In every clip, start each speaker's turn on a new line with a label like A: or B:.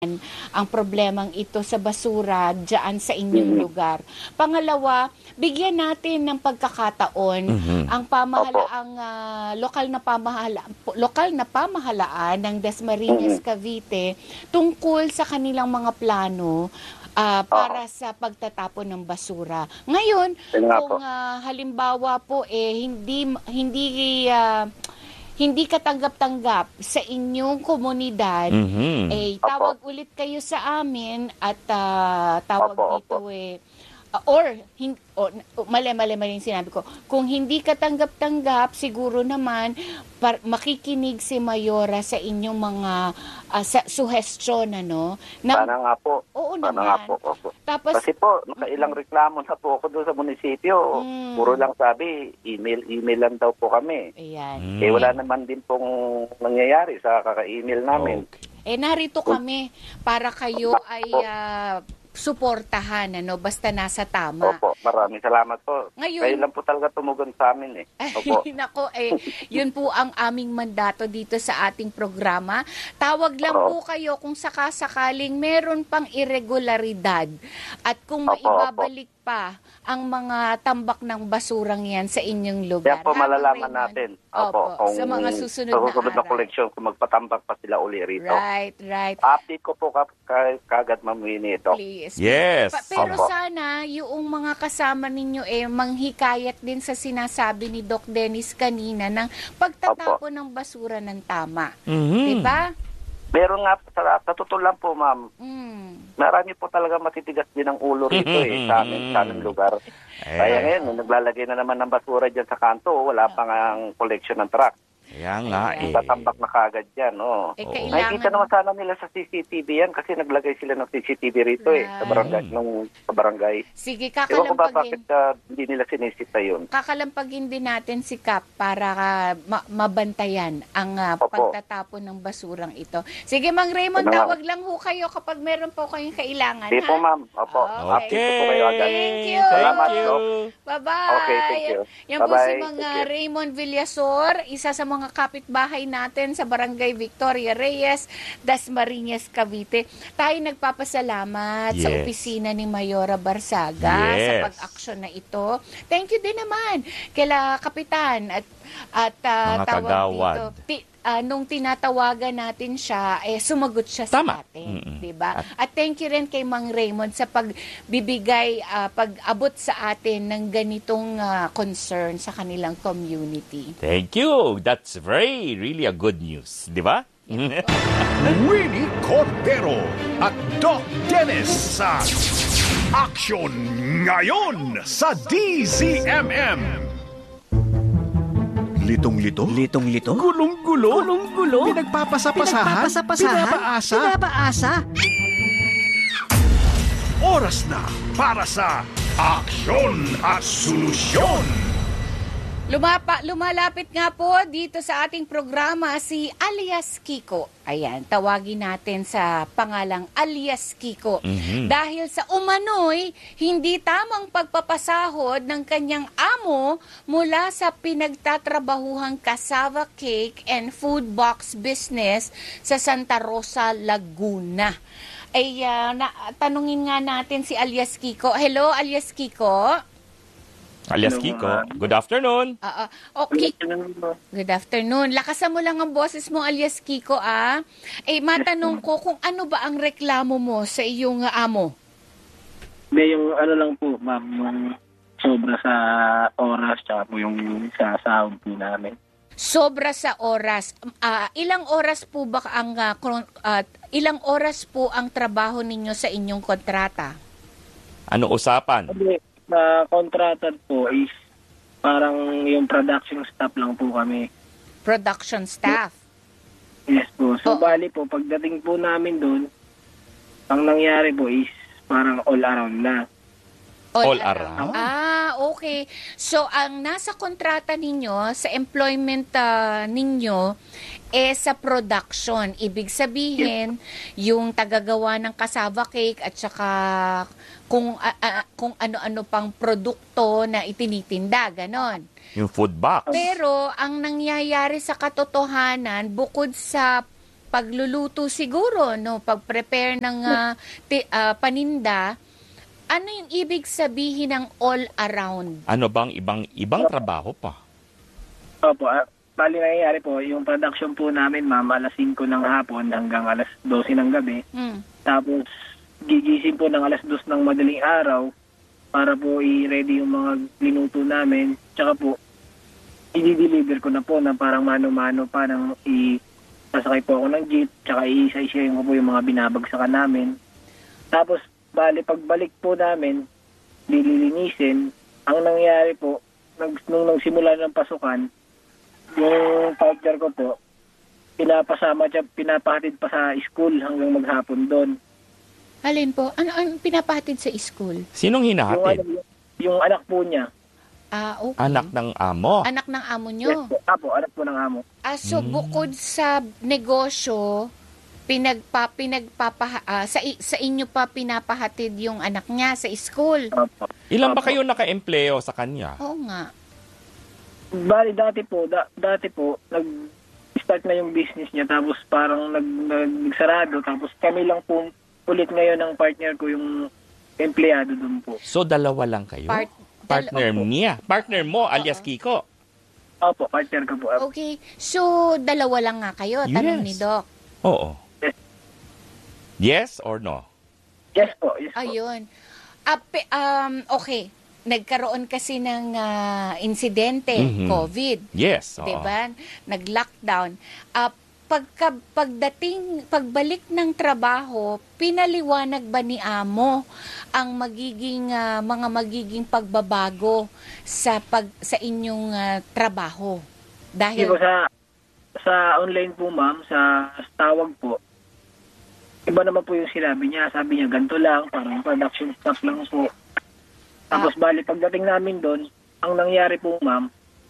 A: ang problemang ito sa basura diyan sa inyong lugar. Pangalawa, bigyan natin ng pagkakataon ang pamahalaang lokal na pamahalaan ng Dasmariñas, Cavite tungkol sa kanilang mga plano para sa pagtatapon ng basura. Ngayon, kung halimbawa po hindi katanggap-tanggap sa inyong komunidad, tawag ulit kayo sa amin at tawag dito mali yung sinabi ko. Kung hindi katanggap-tanggap, siguro naman makikinig si Mayora sa inyong mga suhestyon, ano?
B: Sana nga po.
A: Oo
B: Sana
A: naman.
B: nga po.
A: Tapos,
B: kasi po, nakailang reklamo na po ako doon sa munisipyo. Puro lang sabi, email lang daw po kami.
A: ayan.
B: Wala naman din pong nangyayari sa kaka-email namin.
A: Narito kami para kayo ay suportahan, basta nasa tama.
B: Opo, maraming salamat po.
A: Ngayon,
B: kayo lang po talaga tumugon sa amin Opo.
A: Nako, yun po ang aming mandato dito sa ating programa. Tawag lang po kayo kung sakasakaling meron pang irregularidad at kung maibabalik pa ang mga tambak ng basurang yan sa inyong lugar.
B: Yan po malalaman natin.
A: Opo,
B: kung
A: sa mga susunod na
B: na koleksyon, kung magpatambak pa sila uli rito.
A: Right.
B: Update ko po kagad mamini ito.
A: Please.
C: Yes.
A: Pero sana yung mga kasama ninyo manghikayat din sa sinasabi ni Doc Dennis kanina ng pagtatapon ng basura ng tama. Diba?
B: Meron nga, sa totoo lang po, ma'am, marami po talaga matitigas din ang ulo rito sa aming lugar. Kaya ngayon, naglalagay na naman ng basura dyan sa kanto, wala pang ang collection ng truck.
C: Kaya nga
B: Tatambak na kagad yan, Nakikita naman sana nila sa CCTV yan kasi naglagay sila ng CCTV rito sa barangay.
A: Sige,
B: Ewan ko ba bakit hindi nila sinisita yun.
A: kakalampagin din natin si Kap para mabantayan ang pagtatapon ng basurang ito. Sige, Mang Raymond, tawag lang ho kayo kapag meron po kayong kailangan.
B: Di po, ma'am. Opo.
A: Okay.
B: Update po kayo agad.
A: Thank you.
B: Salamat, Doc.
A: Bye-bye.
B: Okay, thank you.
A: Yan po
B: Bye-bye.
A: si Mang
B: Thank you.
A: Raymond Villasor, isa sa mga kapitbahay natin sa Barangay Victoria Reyes, Dasmariñas, Cavite. Tayo nagpapasalamat sa opisina ni Mayora Barsaga sa pag-aksyon na ito. Thank you din naman kila Kapitan at
C: mga
A: tawag
C: kagawad.
A: dito. Nung tinatawagan natin siya, sumagot siya sa atin. Diba? At thank you rin kay Mang Raymond sa pagbibigay, pag-abot sa atin ng ganitong concern sa kanilang community.
C: Thank you. That's really a good news. Di ba?
D: Winnie Cordero at Doc Dennis sa Action Ngayon sa DZMM. Litong-lito?
E: Litong-lito?
D: Gulong-gulo?
E: Gulong-gulo?
D: Pinagpapasapasahan? Pinapaasa? Oras na para sa Aksyon at Solusyon.
A: Lumalapit nga po dito sa ating programa si alias Kiko. Ayan, tawagin natin sa pangalang alias Kiko. Dahil sa umano'y hindi tamang pagpapasahod ng kanyang amo mula sa pinagtatrabahuhang cassava cake and food box business sa Santa Rosa, Laguna. Tanungin nga natin si alias Kiko. Hello, alias Kiko.
C: Alias Kiko, good afternoon.
A: Okay. Good afternoon. Lakasan mo lang ang boses mo, alias Kiko, matanong ko kung ano ba ang reklamo mo sa iyong amo?
F: Hindi, yung ano lang po, ma'am, yung sobra sa oras, tsaka po yung sa sahod po namin.
A: Sobra sa oras. Ilang oras po ba ilang oras po ang trabaho ninyo sa inyong kontrata?
C: Ano usapan?
F: Hindi, sa contracted po is parang yung production staff lang po kami.
A: Production staff?
F: Yes po. So, bali po, pagdating po namin doon, ang nangyari po is parang all around na.
C: All around?
A: Okay. So, ang nasa kontrata ninyo, sa employment ninyo, sa production. Ibig sabihin, yung tagagawa ng cassava cake at saka kung ano-ano pang produkto na itinitinda, ganon.
C: Yung food box.
A: Pero, ang nangyayari sa katotohanan, bukod sa pagluluto siguro, no? Pag-prepare ng paninda. Ano yung ibig sabihin ng all around?
C: Ano bang ibang trabaho pa?
F: Opo, bali nangyayari po, yung production po namin, ma'am, alas 5 ng hapon hanggang alas 12 ng gabi. Tapos, gigising po ng alas 2 ng madaling araw para po i-ready yung mga linuto namin. Tsaka po, i-deliver ko na po na parang mano-mano pa nang sasakay po ako ng jeep, tsaka i-isa-isa ko po yung mga binabagsakan namin. Tapos, bali, pagbalik po namin, dililinisin. Ang nangyari po, nung nagsimula ng pasukan, yung partner ko po, pinapahatid pa sa school hanggang maghapon doon.
A: Alin po? Ano ang pinapahatid sa school?
C: Sinong hinahatid?
F: Yung anak po niya.
A: Okay.
C: Anak ng amo.
A: Anak ng amo nyo?
F: Yes po, anak po ng amo.
A: So, bukod sa negosyo, sa inyo pa pinapahatid yung anak niya sa school?
F: Opo.
C: Ilan ba kayo naka-empleo sa kanya?
A: Oo nga.
F: Bali, dati po, nag-start na yung business niya, tapos parang nagsarado, tapos kami lang po ulit ngayon ng partner ko yung empleyado doon po.
C: So, dalawa lang kayo? Partner niya. Partner mo, alias Kiko.
F: Opo, partner ko po.
A: Okay. So, dalawa lang nga kayo, tanong
C: Yes.
A: ni Doc.
C: Oo.
F: Yes.
C: Yes or no?
F: Yes po, yes po.
A: Ayun. Okay. Nagkaroon kasi ng insidente, COVID.
C: Yes. Oo.
A: Diba? Nag-lockdown. Pagbalik ng trabaho, pinaliwanag ba ni Amo ang mga magiging pagbabago sa inyong trabaho? Dahil
F: Diba, sa online po, ma'am, sa tawag po, iba naman po yung sinabi niya. Sabi niya, ganito lang, parang production staff lang po. Tapos bali, pagdating namin doon, ang nangyari po, ma'am,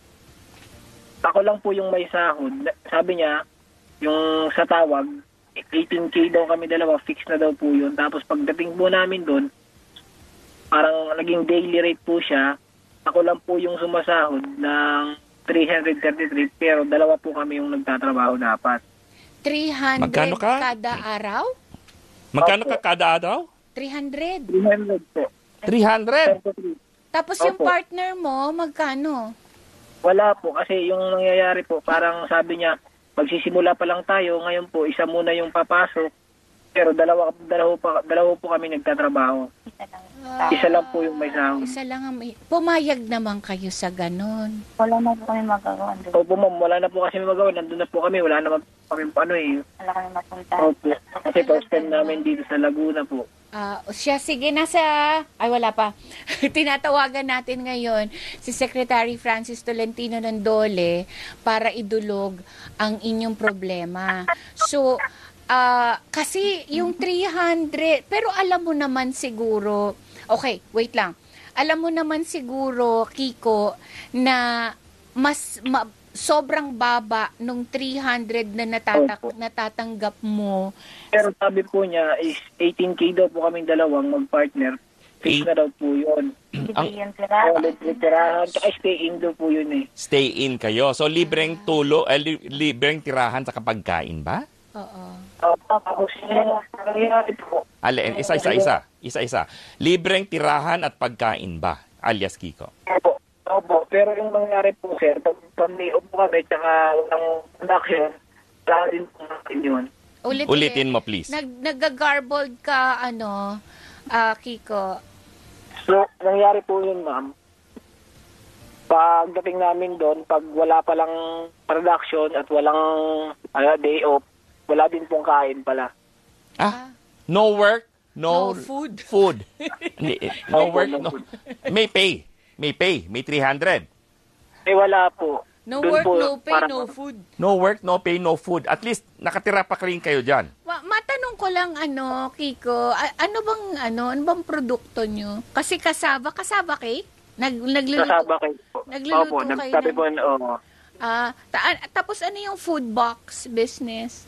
F: ako lang po yung may sahod. Sabi niya, yung sa tawag, 18K daw kami dalawa, fix na daw po yun. Tapos pagdating po namin doon, parang naging daily rate po siya. Ako lang po yung sumasahod ng 333, pero dalawa po kami yung nagtatrabaho dapat.
A: 300
C: Magkano ka?
A: kada araw?
C: Magkano ka kada araw?
A: 300.
F: 300 po.
C: 300?
A: Tapos yung
F: Opo.
A: partner mo, magkano?
F: Wala po, kasi yung nangyayari po, parang sabi niya, magsisimula pa lang tayo, ngayon po, isa muna yung papasok, pero dalawa po kami nagtatrabaho. Isa lang po yung may sahod.
A: Isa lang ang pumayag naman kayo sa ganon.
E: Wala na po kami magagawa.
F: Opo, ma'am, wala na po kasi magawa, nandun na po kami, wala naman kami
E: Wala kami mapunta.
F: Opo, kasi first time namin dito sa Laguna po.
A: Sige, wala pa. Tinatawagan natin ngayon si Secretary Francis Tolentino ng DOLE para idulog ang inyong problema. So, kasi yung 300, pero alam mo naman siguro, okay, wait lang. Alam mo naman siguro, Kiko, na sobrang baba nung 300 na natatanggap mo.
F: Pero sabi po niya is 18K daw po kaming dalawang mag-partner. Fix na daw po yun.
E: Hindi yan sila.
F: Tirahan, tsaka stay in daw po yun eh.
C: Stay in kayo. So, libreng libreng tirahan sa kapagkain ba?
A: Oo.
F: Tapos nangyayari po.
C: Alin, isa-isa. Libreng tirahan at pagkain ba, alias Kiko?
F: Opo, pero yung nangyari po, sir, pag may upo kami, tsaka walang production, wala din po natin yun.
C: Ulitin mo, please.
A: Nag-garbled ka, Kiko.
F: So, nangyari po yun, ma'am. Pagdating namin doon, pag wala palang production at walang day off, wala din pong kain pala.
C: No work, no
A: food.
C: No work, no. May pay. May 300.
F: Wala po.
A: No
F: Doon
A: work,
F: po,
A: no pay,
F: parang-
A: no food.
C: No work, no pay, no food. At least, nakatira pa rin kayo dyan.
A: Matanong ko lang, Kiko, ano bang produkto nyo? Kasi kasaba cake? Nagluluto.
F: Kasaba kayo po.
A: Nagluluto
F: Opo,
A: kayo
F: nagsabi po,
A: tapos ano yung food box business?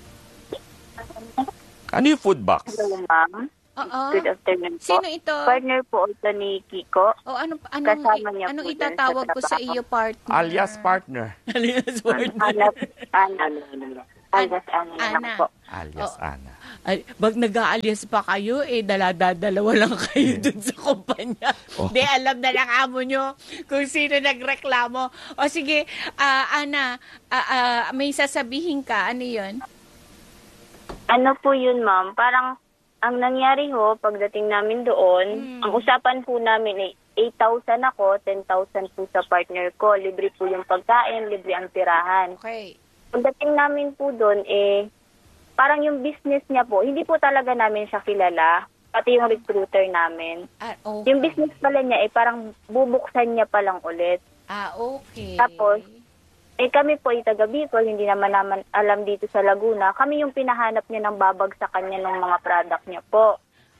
C: Ano yung food box?
E: Hello, ma'am.
A: Oo.
E: Good afternoon po.
A: Sino ito?
E: Partner po ito ni Kiko.
A: O anong
E: Kasama niya
A: anong
E: po
A: itatawag
E: dun sa
A: ko sa
E: trabaho.
A: iyo, partner?
C: Alias partner.
A: Alias partner.
E: Anak. Alias Ana na lang
A: Ana.
E: po.
C: Alias Ana.
A: Ay, bag nag-aalyas pa kayo, dalawa lang kayo dun sa kumpanya.
C: Oh.
A: Di, alam na ng amo nyo kung sino nagreklamo. O sige, Ana, may sasabihin ka. Ano yun?
E: Ano po yun, ma'am? Parang ang nangyari ho, pagdating namin doon, ang usapan po namin ay 8,000 ako, 10,000 po sa partner ko. Libre po yung pagkain, libre ang tirahan.
A: Okay.
E: Pagdating namin po doon, parang yung business niya po, hindi po talaga namin siya kilala, pati yung recruiter namin.
A: Okay.
E: Yung business pala niya, parang bubuksan niya pa lang ulit.
A: Okay.
E: Tapos, kami po ay taga Bicol, hindi naman alam dito sa Laguna. Kami yung pinahanap niya ng babagsakan niya ng mga product niya po.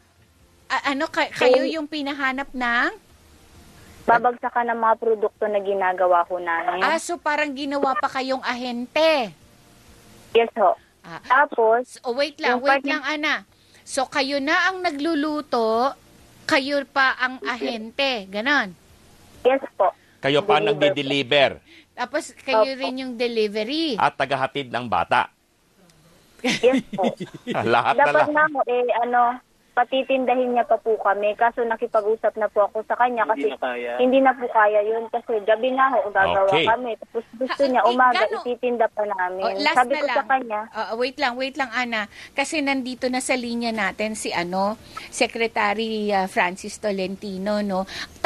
A: Kayo yung pinahanap ng?
E: Babagsakan ng mga produkto na ginagawa ko namin.
A: So parang ginawa pa kayong ahente.
E: Yes ho. Tapos,
A: Wait lang, Ana. So kayo na ang nagluluto, kayo pa ang ahente, ganon.
E: yes po.
C: Kayo pa
E: Deliver.
C: nagde-deliver
A: Tapos kayo
E: Opo.
A: rin yung delivery.
C: at tagahatid ng bata.
E: Yes po.
C: Lahat na
E: Dapat
C: lang.
E: na patitindahin niya pa po kami. Kaso nakipag-usap na po ako sa kanya kasi
F: Hindi na kaya.
E: hindi na po kaya yun kasi gabi na ho, gagawa
C: Okay.
E: kami. Tapos gusto niya umaga,
A: Gano?
E: ititinda pa namin.
A: Last
E: Sabi
A: na
E: ko
A: lang.
E: sa kanya,
A: Wait lang, Ana. Kasi nandito na sa linya natin si Secretary Francis Tolentino, no?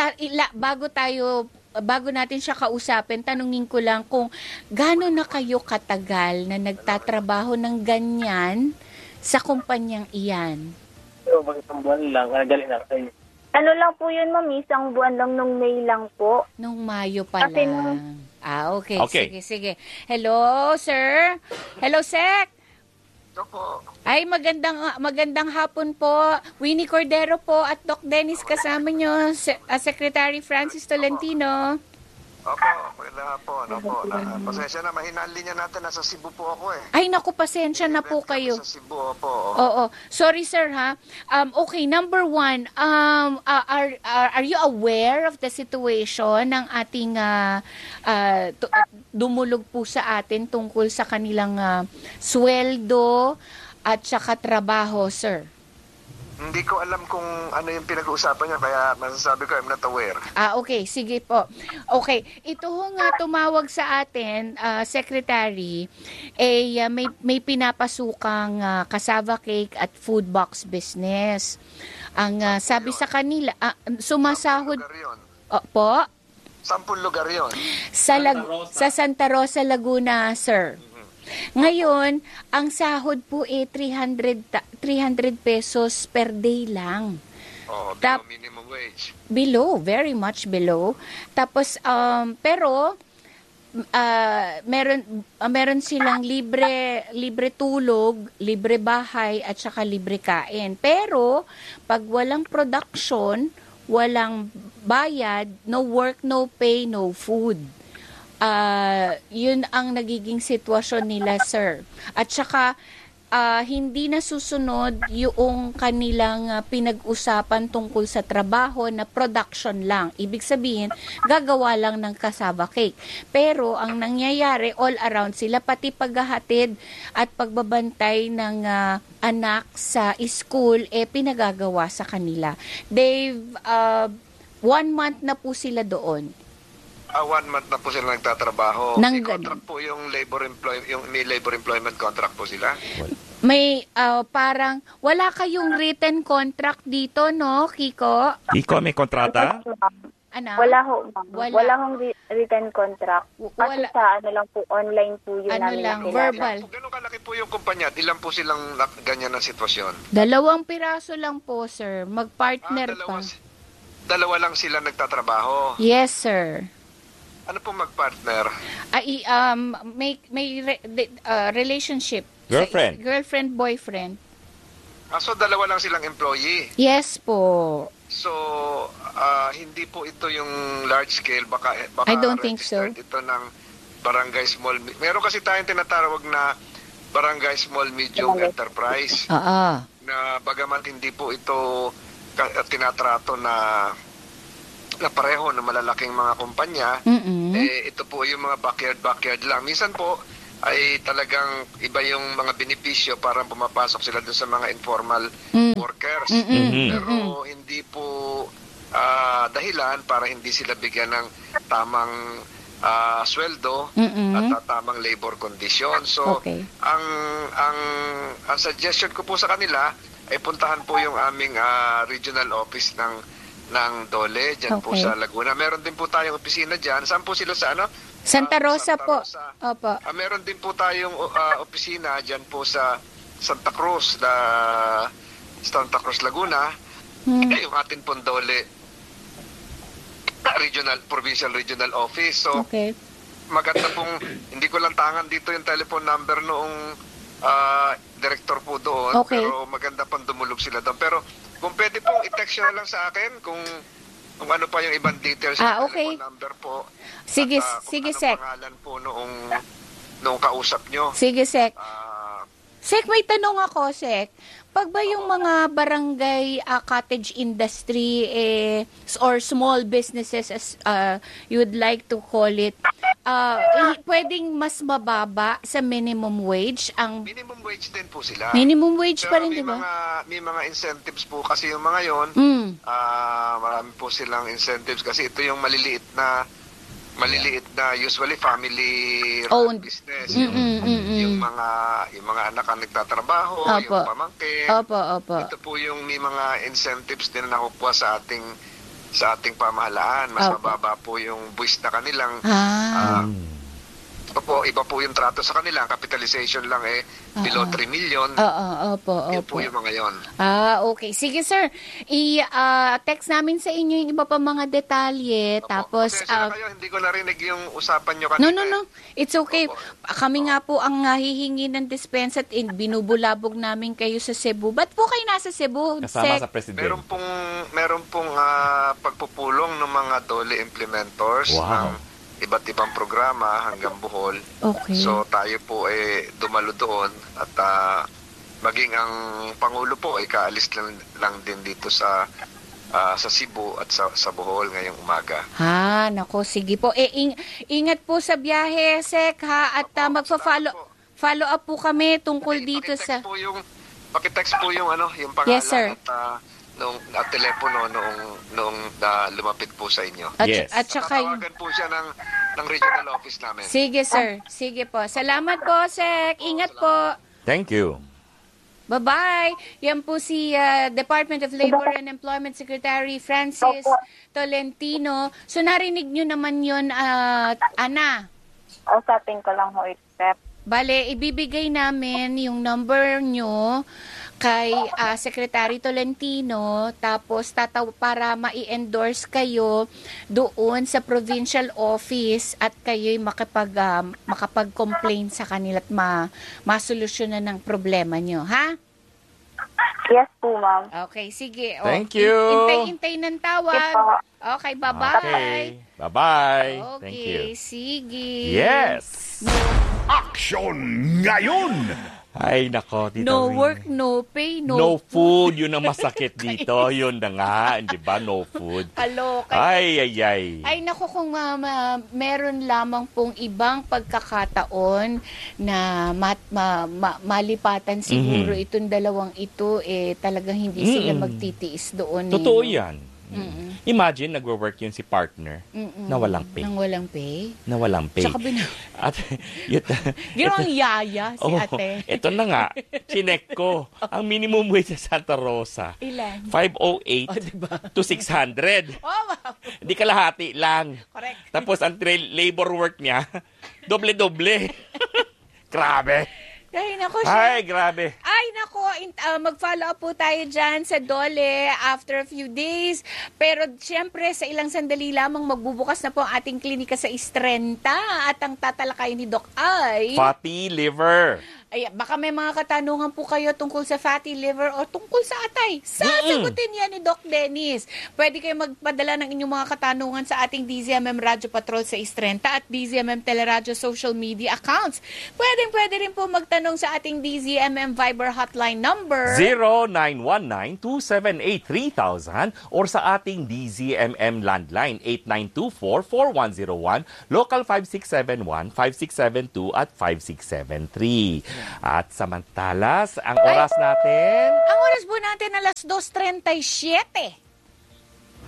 A: Bago natin siya kausapin, tanungin ko lang kung gaano na kayo katagal na nagtatrabaho ng ganyan sa kumpanyang iyan?
F: So, isang buwan lang, dali na kayo.
E: ano lang po yun, ma'am, isang buwan lang nung May lang po.
A: Nung Mayo pa
E: Kasi
A: lang. Okay.
C: Okay.
A: Sige. Hello, sir? Hello, Sec?
G: Opo.
A: Ay, magandang hapon po. Winnie Cordero po at Doc Dennis kasama nyo, Secretary Francis Tolentino.
G: Opo, wala po. Ano po. Pasensya na, mahina ang linya natin. Nasa Cebu po ako eh.
A: Ay, naku, pasensya na po kayo.
G: Sa Cebu, opo.
A: Oo. Sorry, sir, ha? Okay, number one, are you aware of the situation ng ating dumulog po sa atin tungkol sa kanilang sweldo at saka trabaho, sir?
G: Hindi ko alam kung ano yung pinag-uusapan niya, kaya masasabi ko I'm not aware.
A: Okay. Sige po. Okay. Ito ho nga tumawag sa atin, Secretary, may pinapasukang cassava cake at food box business. Ang sabi sa kanila, sumasahod...
G: Lugar yun.
A: Po?
G: 10 lugar yun.
A: Sa Santa Rosa, Laguna, sir. Ngayon, ang sahod po 300 pesos per day lang.
G: Below minimum wage.
A: Below, very much below. Tapos, pero, meron silang libre tulog, libre bahay, at saka libre kain. Pero, pag walang production, walang bayad, no work, no pay, no food. Yun ang nagiging sitwasyon nila, sir. At saka, hindi nasusunod yung kanilang pinag-usapan tungkol sa trabaho na production lang. Ibig sabihin, gagawa lang ng cassava cake. Pero ang nangyayari, all around sila, pati paghahatid at pagbabantay ng anak sa school, pinagagawa sa kanila. They've, 1 month na po sila doon.
G: 1 month na po sila nagtatrabaho.
A: Nang
G: May contract po yung may labor employment contract po sila.
A: May parang wala kayong written contract dito, no, Kiko?
C: Kiko, may kontrata?
A: Ano?
E: Wala ho, ma'am.
A: Wala.
E: Wala hong written contract. Kasi
A: Wala.
E: sa lang po, online po yun
A: Ano
E: namin
A: lang,
E: nakilala.
A: verbal.
G: Ganun kalaki po yung kumpanya at ilan po silang ganyan na sitwasyon?
A: 2 piraso lang po, sir. Mag-partner pa.
G: Dalawa lang sila nagtatrabaho.
A: Yes, sir.
G: Ano po mag-partner?
A: Relationship.
C: Girlfriend.
A: Girlfriend, boyfriend.
G: So dalawa lang silang employee.
A: Yes po.
G: So, hindi po ito yung large scale. Baka
A: I don't think so.
G: registered ito ng barangay small. Meron kasi tayong tinatawag na barangay small medium enterprise. Na bagamat hindi po ito tinatrato na pareho na malalaking mga kumpanya, ito po yung mga backyard lang. Minsan po, ay talagang iba yung mga benepisyo para pumapasok sila doon sa mga informal workers. Pero hindi po dahilan para hindi sila bigyan ng tamang sweldo at tamang labor condition. So, ang suggestion ko po sa kanila ay puntahan po yung aming regional office ng DOLE diyan po sa Laguna. Meron din po tayong opisina diyan. Saan po sila sa ano?
A: Santa Rosa po. Opo.
G: Meron din po tayong opisina diyan po sa Santa Cruz, Laguna. Yung atin pong DOLE Provincial Regional Office. So, maganda pong, hindi ko lang tangan dito yung telephone number noong director po doon. Pero maganda pang dumulog sila doon. Pero kung pwede pong i-text nyo na lang sa akin kung ano pa yung ibang details ng telephone number po.
A: Sige,
G: at,
A: sige,
G: kung
A: Sek.
G: anong pangalan po noong kausap nyo.
A: Sige, Sek. Sek, may tanong ako, Sek. Pag ba yung mga barangay cottage industry or small businesses as you would like to call it, pwedeng mas mababa sa minimum wage?
G: Minimum wage din po sila.
A: Minimum wage
G: pero
A: pa rin, di ba?
G: May mga incentives po kasi yung mga yon. Marami po silang incentives kasi ito yung maliliit na usually family run business. Yung mga anak ang nagtatrabaho, yung pamangkin. Ito po yung may mga incentives din na nakukuha sa ating pamahalaan. Mas mababa po yung buwis na kanilang iba po yung trato sa kanila. Ang capitalization lang below 3 million. Yun po yung mga yon.
A: Okay. Sige, sir. I-text namin sa inyo yung iba pa mga detalye. Tapos,
G: kayo, hindi ko narinig yung usapan nyo kanina.
A: No. It's okay. Kami nga po ang hihingi ng dispensa at binubulabog namin kayo sa Cebu. Ba't po kayo nasa Cebu?
C: Kasama sa president.
G: Meron pong pagpupulong ng mga DOLE implementors ng iba't ibang programa hanggang Bohol. So tayo po dumalo doon at maging ang Pangulo po ay kaalis lang din dito sa Cebu at sa Bohol ngayong umaga.
A: Nako, sige po. Ingat po sa biyahe, Sek, ha? At follow up po kami tungkol dito sa...
G: Pakitext po yung pangalan.
A: Yes, sir.
G: At telepono noong lumapit po sa inyo.
A: At saka
G: tawagan po siya ng regional office namin.
A: Sige, sir. Sige po. Salamat po, Sek. Ingat po.
C: Thank you.
A: Bye-bye. Yan po si Department of Labor and Employment Secretary Francis Tolentino. So narinig nyo naman yun, Ana.
E: Usapin ko lang ho, Step.
A: Bale, ibibigay namin yung number nyo kay Secretary Tolentino, tapos para ma-endorse kayo doon sa provincial office at kayo'y makapag-complain sa kanila at masolusyonan ng problema nyo, ha?
E: Yes po, ma'am.
A: Okay, sige.
C: Thank you.
A: Hintay ng tawag. Okay, bye-bye.
C: Okay, bye-bye.
A: Okay,
C: Thank you.
A: sige.
C: Yes.
D: Aksyon ngayon!
C: Ay, nako, Tita
A: No
C: Wing.
A: work, no pay,
C: No food. Yun ang masakit dito. Yun na nga. Di ba? No food. Ay.
A: Ay, naku, kung meron lamang pong ibang pagkakataon na malipatan siguro itong dalawang ito, talagang hindi sila magtitiis doon.
C: Totoo yan. Imagine, nagwo-work yun si partner na walang pay.
A: Nang walang pay?
C: Na walang pay.
A: Tsaka
C: At,
A: ginawang yaya si ate.
C: Ito na nga, chinek ko. Ang minimum wage sa Santa Rosa.
A: Ilan?
C: 508 to 600.
A: Wow.
C: Hindi kalahati lang.
A: Correct.
C: Tapos ang labor work niya, doble-doble. Grabe.
A: Ay, nako siya.
C: Ay, grabe.
A: Ay, nako. Mag-follow up po tayo dyan sa DOLE after a few days. Pero, syempre, sa ilang sandali lamang magbubukas na po ang ating klinika sa Istrenta. At ang tatalakayin ni Doc ay...
C: Fatty liver.
A: Ay, baka may mga katanungan po kayo tungkol sa fatty liver o tungkol sa atay. Sasagutin yan ni Doc Dennis. Pwede kayo magpadala ng inyong mga katanungan sa ating DZMM Radio Patrol sa 630 at DZMM Teleradyo social media accounts. Pwede rin po magtanong sa ating DZMM Viber hotline number
C: 0919-278-3000 or sa ating DZMM landline 8924-4101, local 5671, 5672 at 5673. At samantalas, ang oras natin...
A: Ang oras po natin alas 2:37.